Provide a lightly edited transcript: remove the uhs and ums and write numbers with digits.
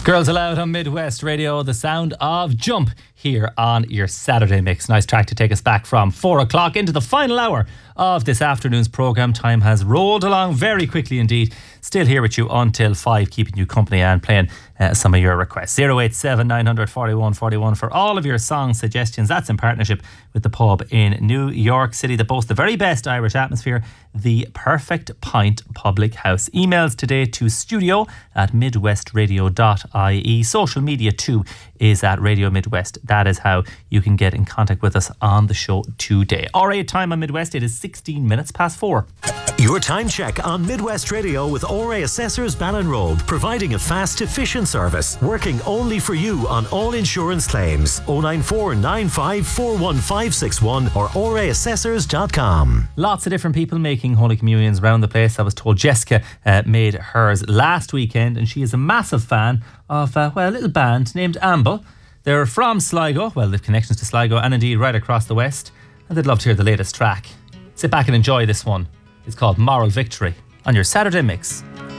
Girls Aloud on Midwest Radio, the sound of Jump here on your Saturday mix. Nice track to take us back from 4 o'clock into the final hour of this afternoon's programme. Time has rolled along very quickly indeed. Still here with you until 5, keeping you company and playing some of your requests. 087 941 41 for all of your song suggestions. That's in partnership with the pub in New York City that boasts the very best Irish atmosphere, the Perfect Pint Public House. Emails today to studio@midwestradio.ie. Social media too is at Radio Midwest. That is how you can get in contact with us on the show today. RA time on Midwest, it is 16 minutes past 4. Your time check on Midwest Radio with ORA Assessors Ballinrobe, providing a fast, efficient service, working only for you on all insurance claims. 094 95 41561 or oraassessors.com. Lots of different people making Holy Communions around the place. I was told Jessica made hers last weekend, and she is a massive fan of a little band named Amble. They're from Sligo, well, they've connections to Sligo and indeed right across the west, and they'd love to hear the latest track. Sit back and enjoy this one. It's called Moral Victory on your Saturday mix.